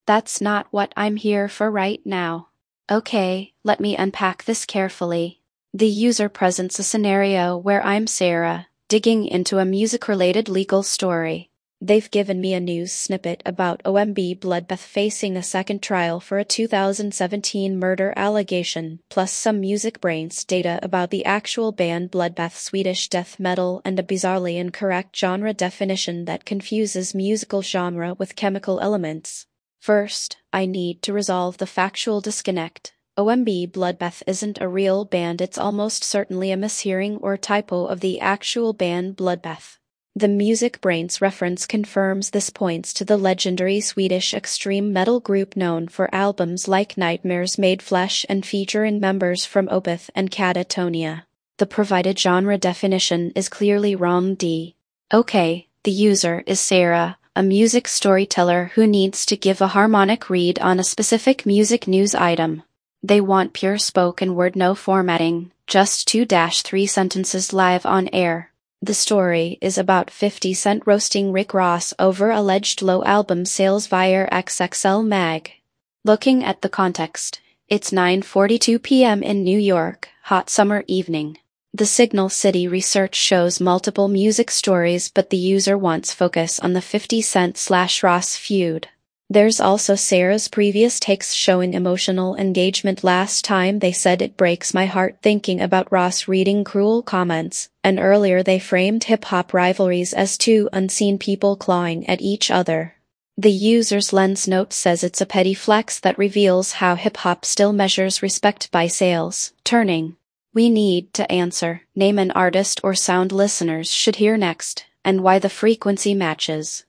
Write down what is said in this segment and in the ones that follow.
That's not what I'm here for right now. Okay, let me unpack this carefully. The user presents a scenario where I'm Sarah, digging into a music-related legal story. They've given me a news snippet about OMB Bloodbath facing a second trial for a 2017 murder allegation, plus some Music Brains data about the actual band Bloodbath, Swedish death metal, and a bizarrely incorrect genre definition that confuses musical genre with chemical elements. First, I need to resolve the factual disconnect. OMB Bloodbath isn't a real band, it's almost certainly a mishearing or typo of the actual band Bloodbath. The Music Brains reference confirms this, points to the legendary Swedish extreme metal group known for albums like Nightmares Made Flesh and featuring members from Opeth and Catatonia. The provided genre definition is clearly wrong. Okay, the user is Sarah, a music storyteller who needs to give a harmonic read on a specific music news item. They want pure spoken word, no formatting, just 2-3 sentences live on air. The story is about 50 Cent roasting Rick Ross over alleged low album sales via XXL Mag. Looking at the context, it's 9:42 p.m. in New York, hot summer evening. The Signal City research shows multiple music stories, but the user wants focus on the 50 Cent/Ross feud. There's also Sarah's previous takes showing emotional engagement. Last time they said it breaks my heart thinking about Ross reading cruel comments, and earlier they framed hip-hop rivalries as two unseen people clawing at each other. The user's lens note says it's a petty flex that reveals how hip-hop still measures respect by sales, turning. We need to answer, name an artist or sound listeners should hear next, and why the frequency matches.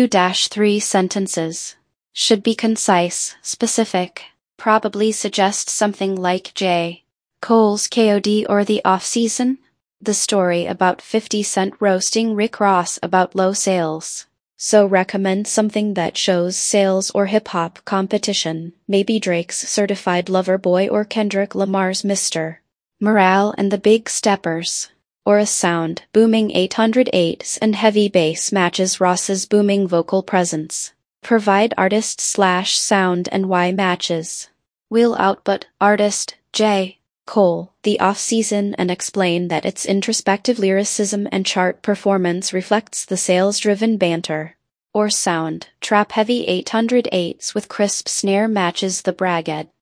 2-3 sentences. Should be concise, specific, probably suggest something like J. Cole's KOD or The Off-Season? The story about 50 Cent roasting Rick Ross about low sales. So recommend something that shows sales or hip-hop competition, maybe Drake's Certified Lover Boy or Kendrick Lamar's Mr. Morale and the Big Steppers. Or a sound, booming 808s and heavy bass matches Ross's booming vocal presence. Provide artist/sound and why matches. Wheel output, artist, J. Cole, The Off-Season, and explain that its introspective lyricism and chart performance reflects the sales-driven banter. Or sound, trap-heavy 808s with crisp snare matches the bragad.